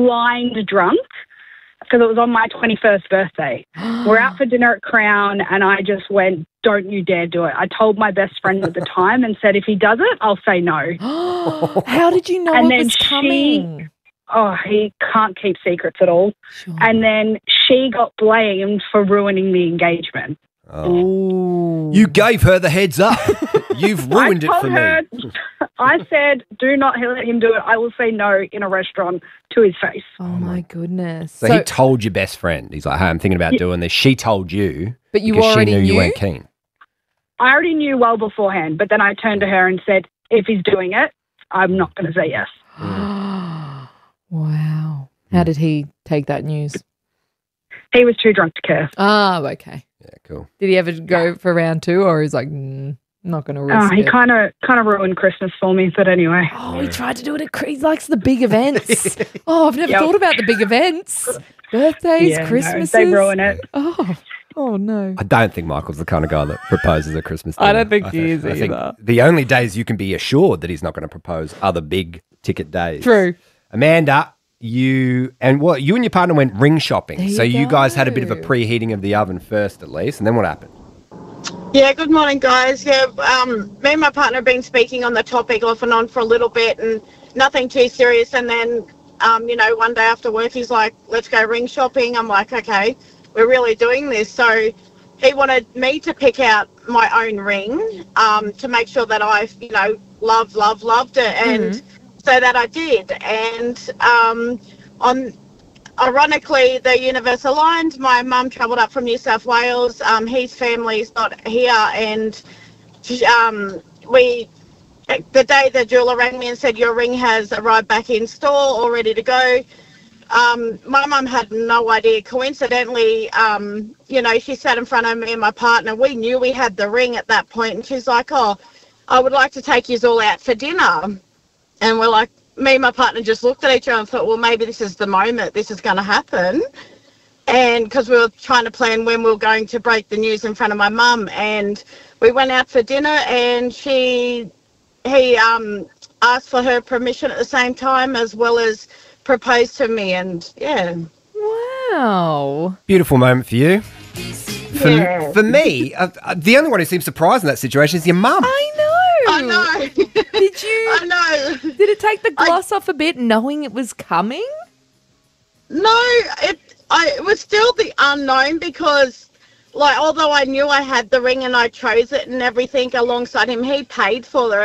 blind drunk because it was on my 21st birthday. We're out for dinner at Crown, and I just went, don't you dare do it. I told my best friend at the time and said, if he does it, I'll say no. How did you know And it then was coming? he can't keep secrets at all. Sure. And then she got blamed for ruining the engagement. Ooh. You gave her the heads up. You've ruined it for me. I said, do not let him do it. I will say no in a restaurant to his face. Oh, my goodness. So he told your best friend. He's like, hey, I'm thinking about doing this. She told you. But you because already she knew knew? you weren't keen. I already knew well beforehand, but then I turned to her and said, if he's doing it, I'm not going to say yes. Wow. How did he take that news? He was too drunk to care. Oh, okay. Yeah, cool. Did he ever go for round two, or he's like, not going to risk He it? kind of ruined Christmas for me, but anyway. Oh, he tried to do it at he likes the big events. Oh, I've never thought about the big events. Birthdays, Christmases. No, they ruin it. Oh, no. I don't think Michael's the kind of guy that proposes at Christmas dinner. I don't think he is I think either. the only days you can be assured that he's not going to propose are the big ticket days. True. Amanda, you and your partner went ring shopping. There So you you guys had a bit of a go. preheating of the oven first at least, and then what happened? Yeah, good morning, guys. Yeah, me and my partner have been speaking on the topic off and on for a little bit, and nothing too serious. And then, one day after work, he's like, let's go ring shopping. I'm like, okay, we're really doing this. So he wanted me to pick out my own ring to make sure that I, loved it. And so that I did. And ironically, the universe aligned. My mum travelled up from New South Wales. His family's not here, and the day the jeweller rang me and said, your ring has arrived back in store, all ready to go. My mum had no idea. Coincidentally, she sat in front of me and my partner. We knew we had the ring at that point, and she's like, oh, I would like to take you all out for dinner. And we're like, me and my partner just looked at each other and thought, well, maybe this is the moment this is going to happen. And because we were trying to plan when we were going to break the news in front of my mum. And we went out for dinner, and he asked for her permission at the same time, as well as proposed to me. And yeah. Wow. Beautiful moment for you. For me, the only one who seems surprised in that situation is your mum. I know. Did you? I know. Did it take the gloss off a bit, knowing it was coming? No, it was still the unknown, because, although I knew I had the ring and I chose it and everything alongside him, he paid for